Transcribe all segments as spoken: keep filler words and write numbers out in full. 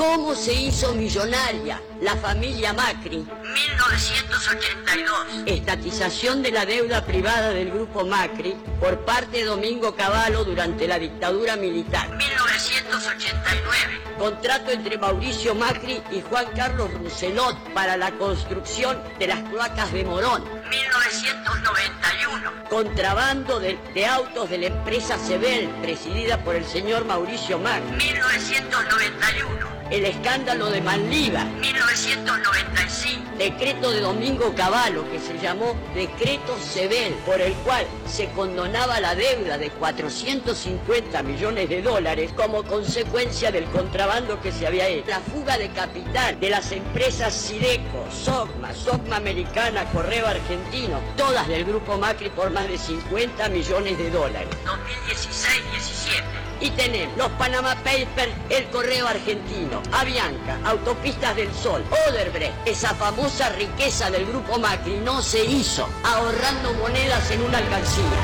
¿Cómo se hizo millonaria la familia Macri? mil novecientos ochenta y dos. Estatización de la deuda privada del grupo Macri por parte de Domingo Cavallo durante la dictadura militar. mil novecientos ochenta y nueve. Contrato entre Mauricio Macri y Juan Carlos Rousselot para la construcción de las cloacas de Morón. mil novecientos noventa y uno. Contrabando de, de autos de la empresa Sebel, presidida por el señor Mauricio Macri. mil novecientos noventa y uno. El escándalo de Manliva. mil novecientos noventa y cinco. Decreto de Domingo Cavallo, que se llamó Decreto Sebel, por el cual se condonaba la deuda de cuatrocientos cincuenta millones de dólares como consecuencia del contrabando que se había hecho. La fuga de capital de las empresas Sideco, Sogma, Sogma Americana, Correo Argentino, todas del grupo Macri por más de cincuenta millones de dólares. dos mil dieciséis diecisiete. Y tenemos los Panama Papers, el Correo Argentino, Avianca, Autopistas del Sol, Odebrecht. Esa famosa riqueza del grupo Macri no se hizo ahorrando monedas en una alcancía.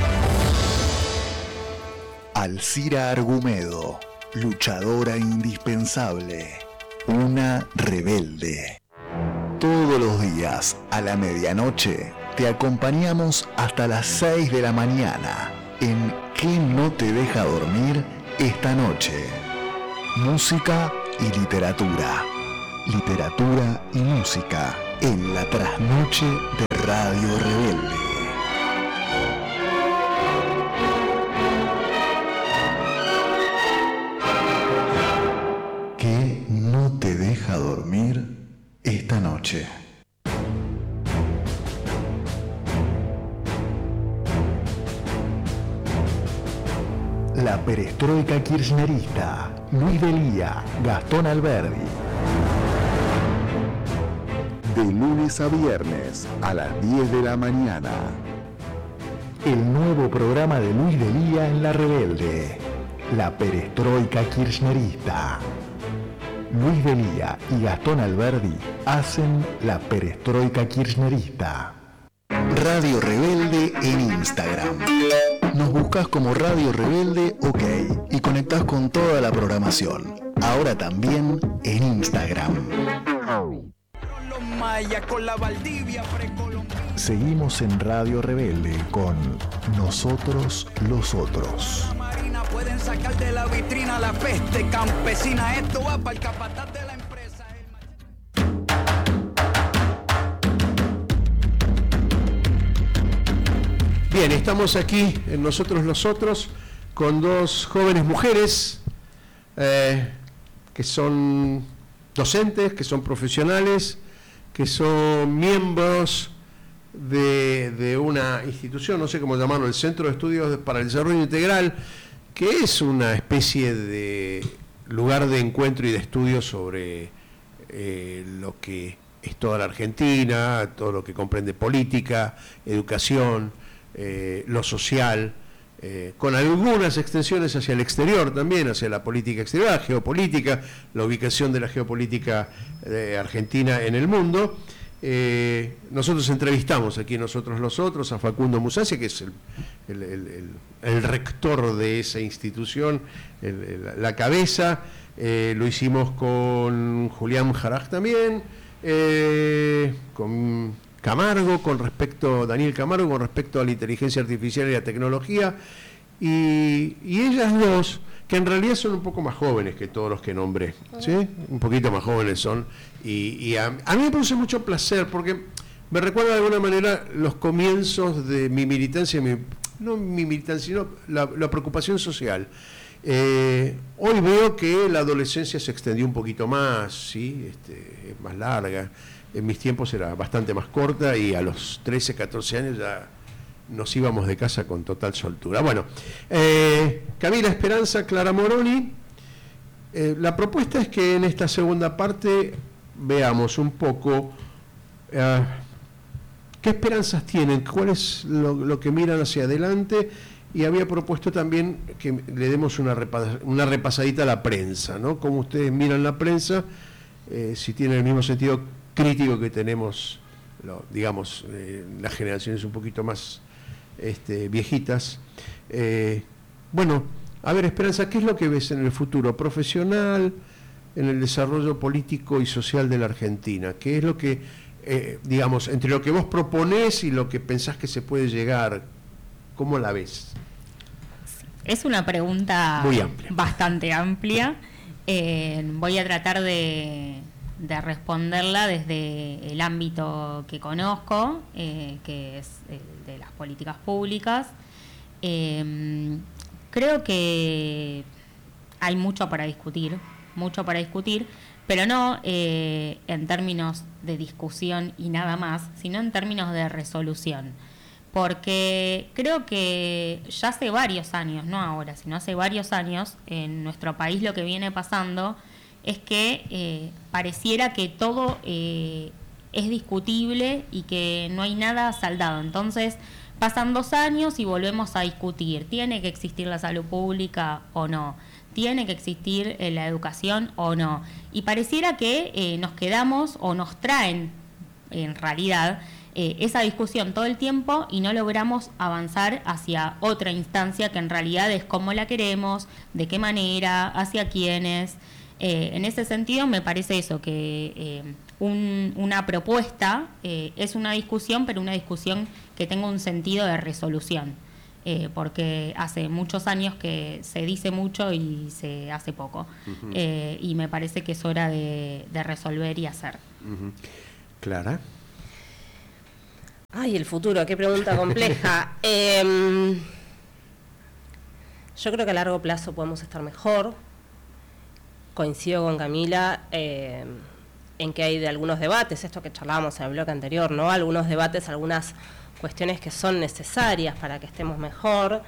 Alcira Argumedo, luchadora indispensable, una rebelde. Todos los días a la medianoche te acompañamos hasta las seis de la mañana en ¿Qué no te deja dormir esta noche? Música y literatura. Literatura y música en la trasnoche de Radio Rebelde. ¿Qué no te deja dormir esta noche? La perestroika kirchnerista, Luis Delía, Gastón Alberdi. De lunes a viernes a las diez de la mañana. El nuevo programa de Luis Delía en La Rebelde. La perestroika kirchnerista. Luis Delía y Gastón Alberdi hacen la perestroika kirchnerista. Radio Rebelde en Instagram. Nos buscas como Radio Rebelde OK y conectás con toda la programación. Ahora también en Instagram. Seguimos en Radio Rebelde con Nosotros los Otros. Pueden sacar de la vitrina la peste campesina. Esto va para el capataz de la empresa. Bien, estamos aquí en Nosotros los Otros con dos jóvenes mujeres eh, que son docentes, que son profesionales, que son miembros de, de una institución, no sé cómo llamarlo, el Centro de Estudios para el Desarrollo Integral, que es una especie de lugar de encuentro y de estudio sobre eh, lo que es toda la Argentina, todo lo que comprende política, educación, eh, lo social, eh, con algunas extensiones hacia el exterior también, hacia la política exterior, la geopolítica, la ubicación de la geopolítica eh, argentina en el mundo. Eh, nosotros entrevistamos aquí nosotros los otros a Facundo Musacia, que es el, el, el, el, el rector de esa institución, el, el, la cabeza. Eh, lo hicimos con Julián Jaraj también, eh, con Camargo, con respecto, Daniel Camargo, con respecto a la inteligencia artificial y la tecnología, y, y ellas dos, que en realidad son un poco más jóvenes que todos los que nombré, ¿sí? Un poquito más jóvenes son, y, y a, a mí me produce mucho placer, porque me recuerda de alguna manera los comienzos de mi militancia, mi, no mi militancia, sino la, la preocupación social. Eh, hoy veo que la adolescencia se extendió un poquito más, ¿sí? Este, es más larga. En mis tiempos era bastante más corta y a los trece, catorce años ya nos íbamos de casa con total soltura. Bueno, eh, Camila Esperanza, Clara Moroni, eh, la propuesta es que en esta segunda parte veamos un poco eh, qué esperanzas tienen, cuál es lo, lo que miran hacia adelante, y había propuesto también que le demos una, repas, una repasadita a la prensa, ¿no? Cómo ustedes miran la prensa, eh, si tiene el mismo sentido crítico que tenemos, lo, digamos, eh, las generaciones un poquito más este, viejitas. Eh, bueno, a ver, Esperanza, ¿qué es lo que ves en el futuro? ¿Profesional? en el desarrollo político y social de la Argentina? ¿Qué es lo que, eh, digamos, entre lo que vos proponés y lo que pensás que se puede llegar, cómo la ves? Es una pregunta muy amplia. Bastante amplia. Eh, voy a tratar de, de responderla desde el ámbito que conozco, eh, que es el de las políticas públicas. Eh, creo que hay mucho para discutir, mucho para discutir, pero no eh, en términos de discusión y nada más, sino en términos de resolución. Porque creo que ya hace varios años, no ahora, sino hace varios años, en nuestro país lo que viene pasando es que eh, pareciera que todo eh, es discutible y que no hay nada saldado. Entonces, pasan dos años y volvemos a discutir. ¿Tiene que existir la salud pública o no? ¿Tiene que existir eh, la educación o no? Y pareciera que eh, nos quedamos o nos traen, en realidad, eh, esa discusión todo el tiempo y no logramos avanzar hacia otra instancia que en realidad es cómo la queremos, de qué manera, hacia quiénes. Eh, en ese sentido me parece eso, que eh, un, una propuesta eh, es una discusión, pero una discusión que tenga un sentido de resolución. Eh, porque hace muchos años que se dice mucho y se hace poco. Uh-huh. eh, y me parece que es hora de, de resolver y hacer. Uh-huh. Clara. Ay, el futuro, qué pregunta compleja. eh, yo creo que a largo plazo podemos estar mejor. Coincido con Camila eh, en que hay de algunos debates, esto que charlábamos en el bloque anterior, ¿no? Algunos debates, algunas cuestiones que son necesarias para que estemos mejor.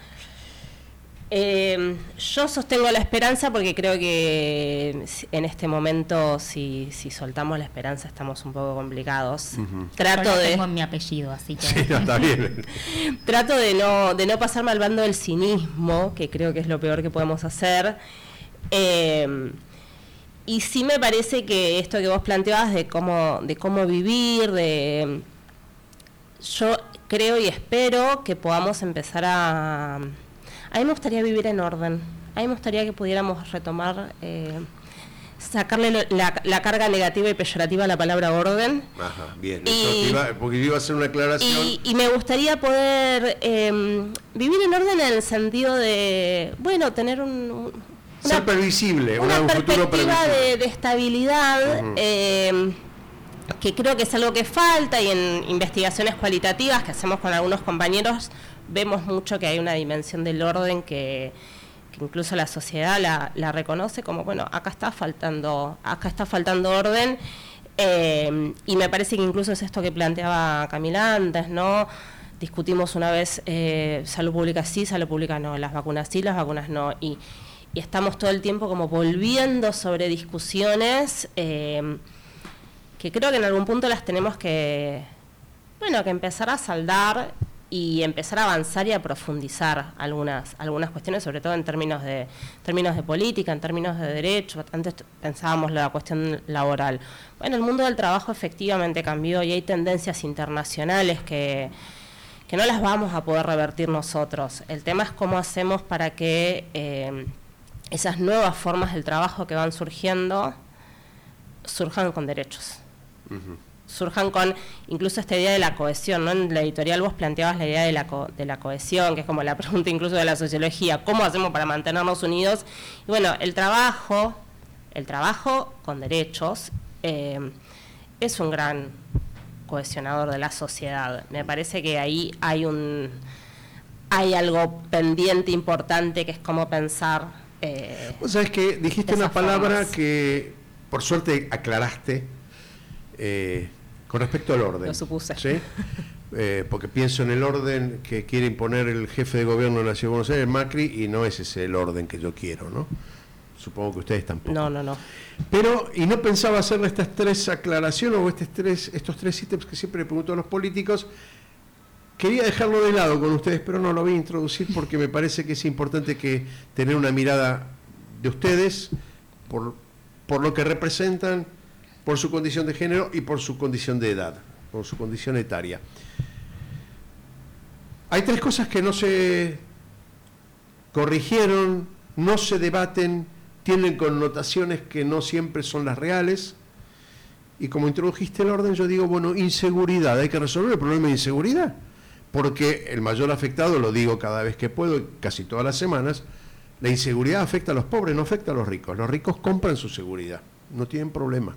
Eh, yo sostengo la esperanza porque creo que en este momento si, si soltamos la esperanza estamos un poco complicados. Uh-huh. Trato yo no de tengo mi apellido, así que sí, no, está bien. Trato de no de no pasarme al bando del cinismo, que creo que es lo peor que podemos hacer. Eh, y sí me parece que esto que vos planteabas de cómo de cómo vivir, de yo creo y espero que podamos empezar a... A mí me gustaría vivir en orden. A mí me gustaría que pudiéramos retomar, eh, sacarle lo, la, la carga negativa y peyorativa a la palabra orden. Ajá, bien. Y, Eso iba, porque yo iba a hacer una aclaración. Y, y me gustaría poder eh, vivir en orden en el sentido de, bueno, tener un... un Ser una, previsible, una un futuro perspectiva previsible. De, de estabilidad, uh-huh. eh, que creo que es algo que falta, y en investigaciones cualitativas que hacemos con algunos compañeros vemos mucho que hay una dimensión del orden que, que incluso la sociedad la, la reconoce como, bueno, acá está faltando, acá está faltando orden, eh, y me parece que incluso es esto que planteaba Camila antes, ¿no? Discutimos una vez eh, salud pública sí, salud pública no, las vacunas sí, las vacunas no, y, y estamos todo el tiempo como volviendo sobre discusiones eh, que creo que en algún punto las tenemos que, bueno, que empezar a saldar y empezar a avanzar y a profundizar algunas algunas cuestiones, sobre todo en términos de términos de política, en términos de derecho. Antes pensábamos la cuestión laboral. Bueno, el mundo del trabajo efectivamente cambió y hay tendencias internacionales que, que no las vamos a poder revertir nosotros. El tema es cómo hacemos para que eh, esas nuevas formas del trabajo que van surgiendo surjan con derechos. Uh-huh. Surjan con incluso esta idea de la cohesión, ¿no? En la editorial vos planteabas la idea de la, co- de la cohesión, que es como la pregunta incluso de la sociología, ¿cómo hacemos para mantenernos unidos? Y bueno, el trabajo, el trabajo con derechos eh, es un gran cohesionador de la sociedad. Me parece que ahí hay un hay algo pendiente importante que es cómo pensar. Eh, Vos sabés que dijiste una palabra formas. que por suerte aclaraste. Eh, con respecto al orden. Lo supuse. ¿Sí? Eh, porque pienso en el orden que quiere imponer el jefe de gobierno de la Ciudad de Buenos Aires, Macri, y no es ese el orden que yo quiero, ¿no? Supongo que ustedes tampoco. No, no, no. Pero, y no pensaba hacerle estas tres aclaraciones o estos tres, estos tres ítems que siempre le pregunto a los políticos. Quería dejarlo de lado con ustedes, pero no lo voy a introducir porque me parece que es importante que tener una mirada de ustedes por, por lo que representan, por su condición de género y por su condición de edad, por su condición etaria. Hay tres cosas que no se corrigieron, no se debaten tienen connotaciones que no siempre son las reales. Y como introdujiste el orden, yo digo, bueno, inseguridad, hay que resolver el problema de inseguridad, porque el mayor afectado, lo digo cada vez que puedo, casi todas las semanas, la inseguridad afecta a los pobres, no afecta a los ricos. Los ricos compran su seguridad, no tienen problema.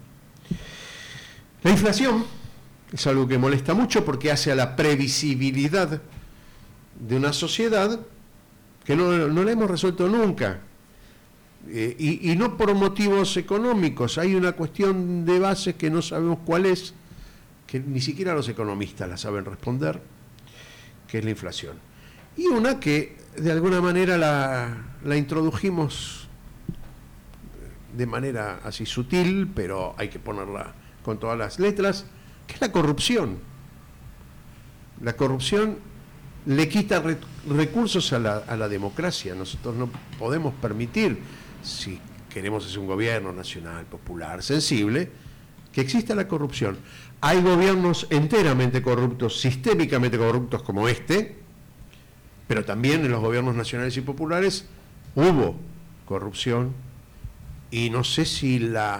La inflación es algo que molesta mucho porque hace a la previsibilidad de una sociedad que no, no la hemos resuelto nunca. Eh, y, y no por motivos económicos, hay una cuestión de base que no sabemos cuál es, que ni siquiera los economistas la saben responder, que es la inflación. Y una que de alguna manera la, la introdujimos de manera así sutil, pero hay que ponerla con todas las letras, que es la corrupción. La corrupción le quita re, recursos a la, a la democracia. Nosotros no podemos permitir, si queremos hacer un gobierno nacional, popular, sensible, que exista la corrupción. Hay gobiernos enteramente corruptos, sistémicamente corruptos como este, pero también en los gobiernos nacionales y populares hubo corrupción, y no sé si la,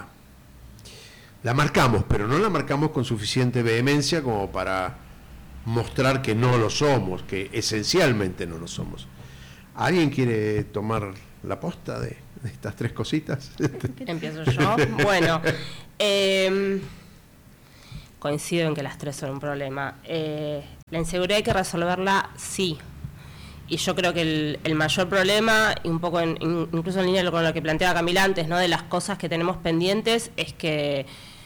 la marcamos, pero no la marcamos con suficiente vehemencia como para mostrar que no lo somos, que esencialmente no lo somos. ¿Alguien quiere tomar la posta de, de estas tres cositas? Empiezo yo. Bueno, eh, coincido en que las tres son un problema. Eh, la inseguridad hay que resolverla, sí. Y yo creo que el, el mayor problema, y un poco en, incluso en línea con lo que planteaba Camila antes, ¿no?, de las cosas que tenemos pendientes, es que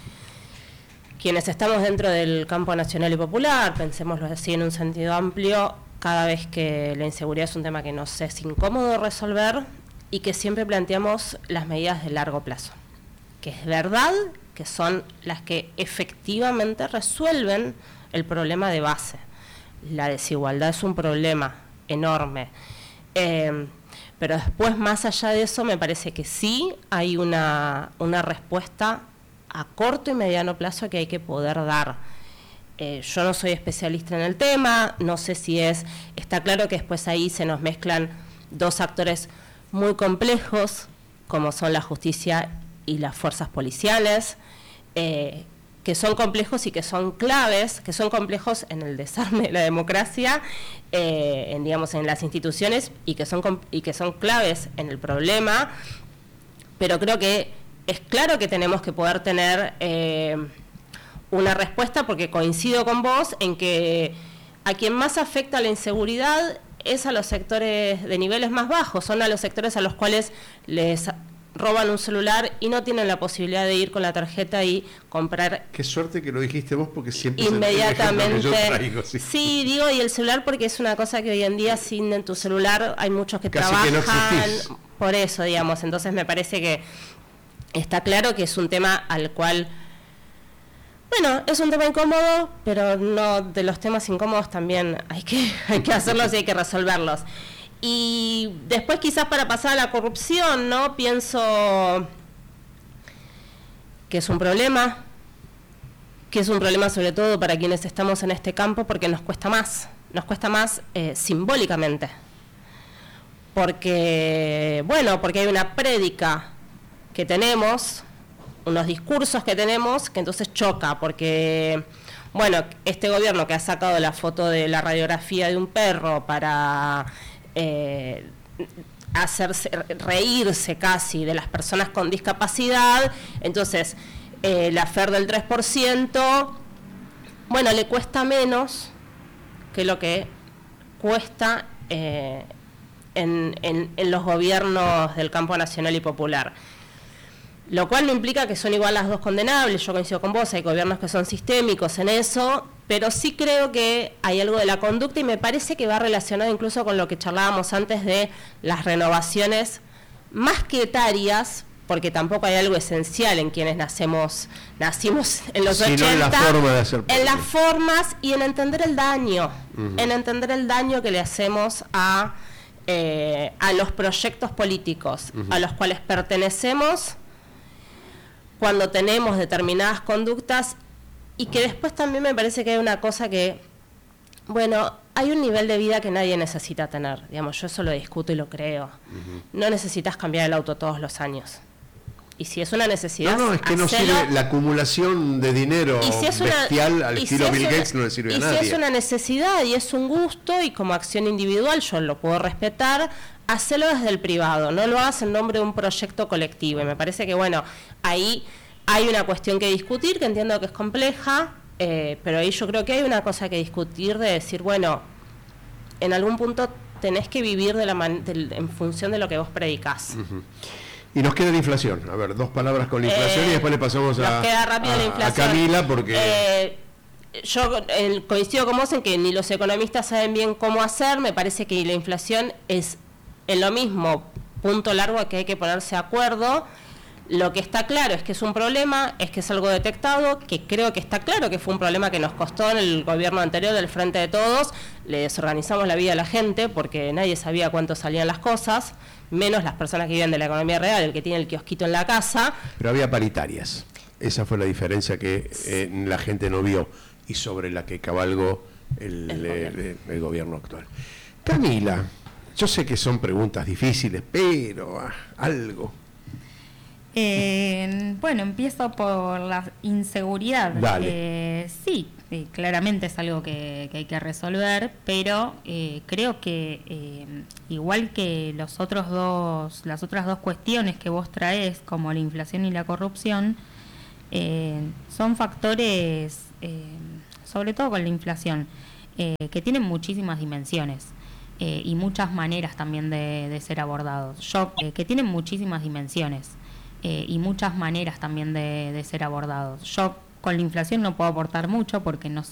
quienes estamos dentro del campo nacional y popular, pensémoslo así en un sentido amplio, cada vez que la inseguridad es un tema que nos es incómodo resolver y que siempre planteamos las medidas de largo plazo, que es verdad que son las que efectivamente resuelven el problema de base. La desigualdad es un problema enorme, eh, pero después, más allá de eso, me parece que sí hay una, una respuesta a corto y mediano plazo que hay que poder dar. Eh, yo no soy especialista en el tema, no sé si es, está claro que después ahí se nos mezclan dos actores muy complejos, como son la justicia y las fuerzas policiales, eh, que son complejos y que son claves, que son complejos en el desarme de la democracia, eh, en, digamos, en las instituciones, y que son y que son claves en el problema, pero creo que es claro que tenemos que poder tener eh, una respuesta, porque coincido con vos en que a quien más afecta la inseguridad es a los sectores de niveles más bajos, son a los sectores a los cuales les roban un celular y no tienen la posibilidad de ir con la tarjeta y comprar. Qué suerte que lo dijiste vos, porque siempre inmediatamente es el ejemplo que yo traigo, sí. Sí, digo, y el celular, porque es una cosa que hoy en día sin en tu celular hay muchos que Casi trabajan, que no por eso, digamos, entonces me parece que está claro que es un tema al cual, bueno, es un tema incómodo, pero no, de los temas incómodos también hay que, hay que hacerlos y hay que resolverlos. Y después, quizás para pasar a la corrupción, ¿no? Pienso que es un problema, que es un problema sobre todo para quienes estamos en este campo, porque nos cuesta más, nos cuesta más eh, simbólicamente. Porque, bueno, porque hay una prédica que tenemos, unos discursos que tenemos, que entonces choca, porque, bueno, este gobierno que ha sacado la foto de la radiografía de un perro para eh, hacerse reírse casi de las personas con discapacidad, entonces eh, la F E R del tres por ciento, bueno, le cuesta menos que lo que cuesta eh, en, en, en los gobiernos del campo nacional y popular. Lo cual no implica que son igual las dos condenables, yo coincido con vos, hay gobiernos que son sistémicos en eso, pero sí creo que hay algo de la conducta y me parece que va relacionado incluso con lo que charlábamos antes de las renovaciones más que etarias, porque tampoco hay algo esencial en quienes nacemos, nacimos en los sino ochenta, en la forma de hacer en las formas y en entender el daño, uh-huh. en entender el daño que le hacemos a, eh, a los proyectos políticos uh-huh. a los cuales pertenecemos, cuando tenemos determinadas conductas, y que después también me parece que hay una cosa que, bueno, hay un nivel de vida que nadie necesita tener. Digamos, yo eso lo discuto y lo creo. Uh-huh. No necesitas cambiar el auto todos los años. Y si es una necesidad, no, no, es que no hacelo. sirve la acumulación de dinero si bestial una, al estilo si Bill Gates, una, no le sirve a nadie. Y si es una necesidad y es un gusto y como acción individual yo lo puedo respetar, hacelo desde el privado, no lo hagas en nombre de un proyecto colectivo. Y me parece que, bueno, ahí hay una cuestión que discutir, que entiendo que es compleja, eh, pero ahí yo creo que hay una cosa que discutir de decir, bueno, en algún punto tenés que vivir de la man- de, en función de lo que vos predicás. Uh-huh. Y nos queda la inflación. A ver, dos palabras con la inflación eh, y después le pasamos a, nos queda rápido a, la inflación. a Camila porque... Eh, yo eh, coincido con vos en que ni los economistas saben bien cómo hacer. Me parece que la inflación es en lo mismo punto largo que hay que ponerse de acuerdo. Lo que está claro es que es un problema, es que es algo detectado, que creo que está claro que fue un problema que nos costó en el gobierno anterior del Frente de Todos. Le desorganizamos la vida a la gente porque nadie sabía cuánto salían las cosas, menos las personas que viven de la economía real, el que tiene el kiosquito en la casa. Pero había paritarias. Esa fue la diferencia que eh, la gente no vio y sobre la que cabalgó el, el, el, el gobierno actual. Camila, yo sé que son preguntas difíciles, pero ah, algo... Eh, bueno, empiezo por la inseguridad. Eh, sí, eh, claramente es algo que, que hay que resolver, pero eh, creo que eh, igual que los otros dos, las otras dos cuestiones que vos traés, como la inflación y la corrupción, eh, son factores, eh, sobre todo con la inflación, eh, que tienen muchísimas dimensiones. Eh, y muchas maneras también de, de ser abordados. Yo, eh, que tienen muchísimas dimensiones. Eh, y muchas maneras también de, de ser abordados. Yo con la inflación no puedo aportar mucho porque no,